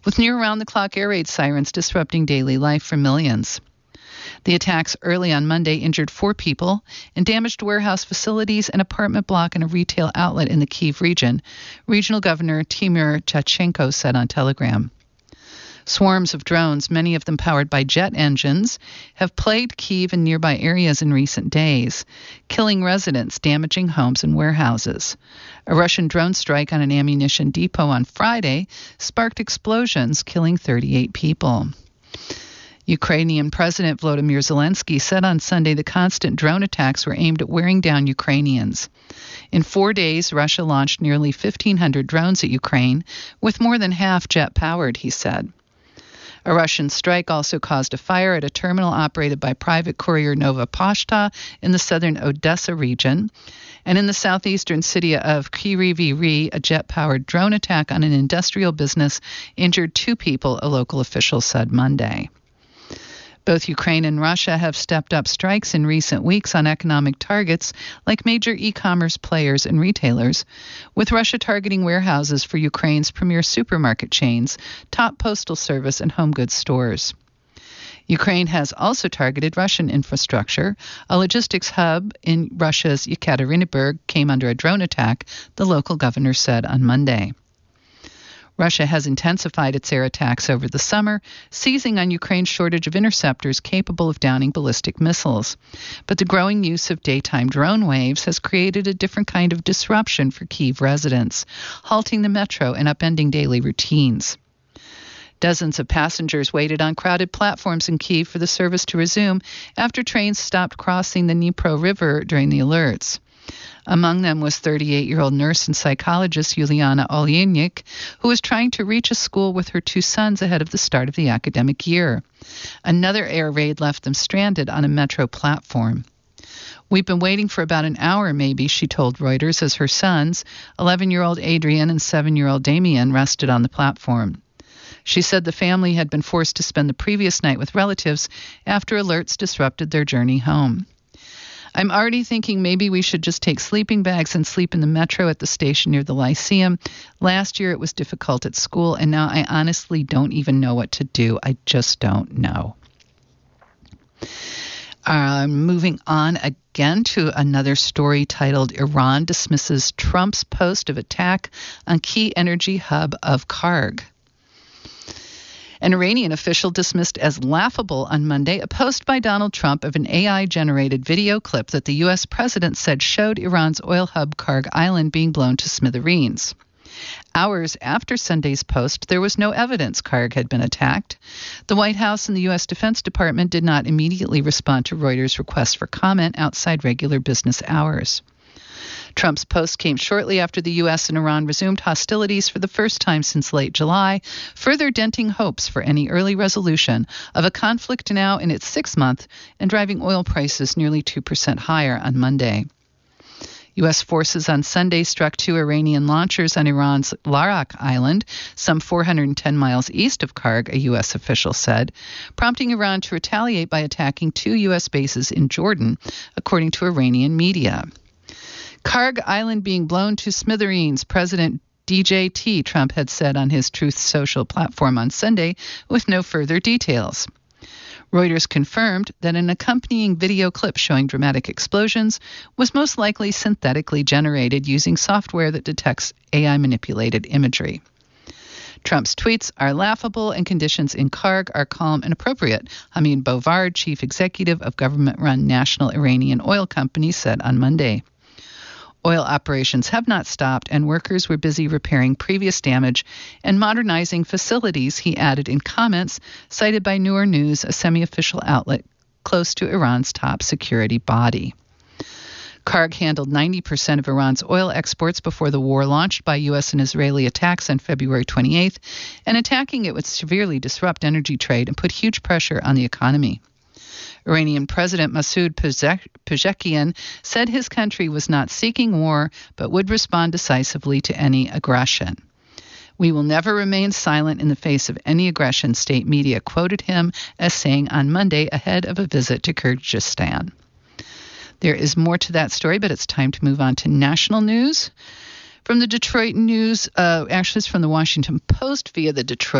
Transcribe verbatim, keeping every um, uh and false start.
with near-around-the-clock air raid sirens disrupting daily life for millions. The attacks early on Monday injured four people and damaged warehouse facilities, an apartment block, and a retail outlet in the Kyiv region, Regional Governor Timur Chachenko said on Telegram. Swarms of drones, many of them powered by jet engines, have plagued Kyiv and nearby areas in recent days, killing residents, damaging homes and warehouses. A Russian drone strike on an ammunition depot on Friday sparked explosions, killing thirty-eight people. Ukrainian President Volodymyr Zelensky said on Sunday the constant drone attacks were aimed at wearing down Ukrainians. In four days, Russia launched nearly fifteen hundred drones at Ukraine, with more than half jet-powered, he said. A Russian strike also caused a fire at a terminal operated by private courier Nova Poshta in the southern Odessa region. And in the southeastern city of Kryvyi Rih, a jet-powered drone attack on an industrial business injured two people, a local official said Monday. Both Ukraine and Russia have stepped up strikes in recent weeks on economic targets like major e-commerce players and retailers, with Russia targeting warehouses for Ukraine's premier supermarket chains, top postal service, and home goods stores. Ukraine has also targeted Russian infrastructure. A logistics hub in Russia's Yekaterinburg came under a drone attack, the local governor said on Monday. Russia has intensified its air attacks over the summer, seizing on Ukraine's shortage of interceptors capable of downing ballistic missiles. But the growing use of daytime drone waves has created a different kind of disruption for Kyiv residents, halting the metro and upending daily routines. Dozens of passengers waited on crowded platforms in Kyiv for the service to resume after trains stopped crossing the Dnipro River during the alerts. Among them was thirty-eight-year-old nurse and psychologist Yuliana Olynyk, who was trying to reach a school with her two sons ahead of the start of the academic year. Another air raid left them stranded on a metro platform. "We've been waiting for about an hour, maybe," she told Reuters, as her sons, eleven-year-old Adrian and seven-year-old Damien, rested on the platform. She said the family had been forced to spend the previous night with relatives after alerts disrupted their journey home. "I'm already thinking maybe we should just take sleeping bags and sleep in the metro at the station near the Lyceum. Last year it was difficult at school, and now I honestly don't even know what to do. I just don't know." Uh, moving on again to another story titled "Iran Dismisses Trump's Post of Attack on Key Energy Hub of Karg." An Iranian official dismissed as laughable on Monday a post by Donald Trump of an A I-generated video clip that the U S president said showed Iran's oil hub Karg Island being blown to smithereens. Hours after Sunday's post, there was no evidence Karg had been attacked. The White House and the U S Defense Department did not immediately respond to Reuters' request for comment outside regular business hours. Trump's post came shortly after the U S and Iran resumed hostilities for the first time since late July, further denting hopes for any early resolution of a conflict now in its sixth month and driving oil prices nearly two percent higher on Monday. U S forces on Sunday struck two Iranian launchers on Iran's Larak Island, some four hundred ten miles east of Karg, a U S official said, prompting Iran to retaliate by attacking two U S bases in Jordan, according to Iranian media. Karg Island being blown to smithereens, President D J T Trump had said on his Truth Social platform on Sunday, with no further details. Reuters confirmed that an accompanying video clip showing dramatic explosions was most likely synthetically generated using software that detects A I-manipulated imagery. Trump's tweets are laughable and conditions in Karg are calm and appropriate, Hamid Bovard, chief executive of government-run National Iranian Oil Company, said on Monday. Oil operations have not stopped, and workers were busy repairing previous damage and modernizing facilities, he added in comments cited by Noor News, a semi-official outlet close to Iran's top security body. Karg handled ninety percent of Iran's oil exports before the war launched by U S and Israeli attacks on February twenty-eighth, and attacking it would severely disrupt energy trade and put huge pressure on the economy. Iranian President Masoud Pezeshkian said his country was not seeking war, but would respond decisively to any aggression. "We will never remain silent in the face of any aggression," state media quoted him as saying on Monday ahead of a visit to Kyrgyzstan. There is more to that story, but it's time to move on to national news. From the Detroit News, uh, actually it's from the Washington Post via the Detroit